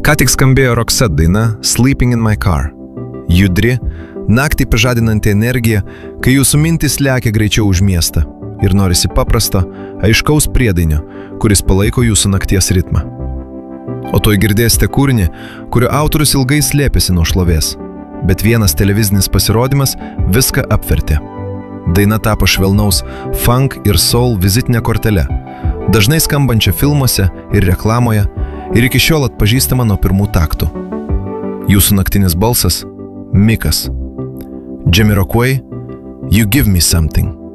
Ką tik skambėjo Roxette daina Sleeping in my car. Judri, naktį pažadinanti energija, kai jūsų mintis lekia greičiau už miestą ir norisi paprasto, aiškaus priedainio, kuris palaiko jūsų nakties ritmą. O toj girdėsite kūrinį, kurio autorius ilgai slėpėsi nuo šlovės, bet vienas televizinis pasirodymas viską apvertė. Daina tapo švelnaus funk ir soul vizitinė kortelė, dažnai skambančia filmuose ir reklamoje ir iki šiol atpažįstama nuo pirmų taktų. Jūsų naktinis balsas – Mikas. Jamiroquai, You Give Me Something.